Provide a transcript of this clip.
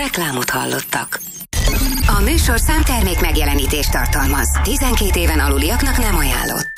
Reklámot hallottak. A műsorszám termék megjelenítést tartalmaz. 12 éven aluliaknak nem ajánlott.